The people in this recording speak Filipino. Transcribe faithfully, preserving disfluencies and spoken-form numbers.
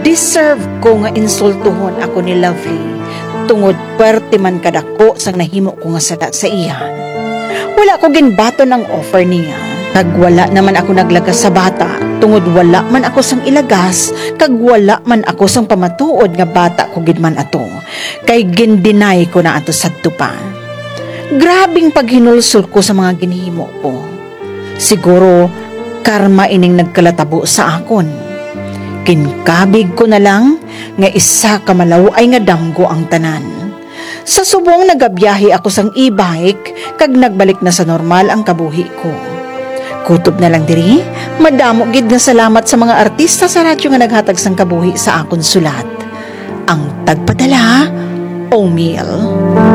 Deserve ko nga insultuhon ako ni Lovely tungod pwerte man kadako sang nahimo ko nga sada sa iya. Wala ko ginbato ng offer niya, kag wala naman ako naglagas sa bata tungod wala man ako sang ilagas, kag wala man ako sang pamatuod nga bata ko gid man ato, kay gindinay ko na ato sadto pa. Grabing paghinulsol ko sa mga ginhimo ko. Siguro karma ining nagkalatabo sa akon. Kinkabig ko na lang nga isa ka malaway nga damgo ang tanan. Sa subong nagabiyahe ako sang e-bike kag nagbalik na sa normal ang kabuhi ko. Kutob na lang diri, madamo gid nga salamat sa mga artista sa radyo nga naghatag sang kabuhi sa akon sulat. Ang tagpadala, O'Meal.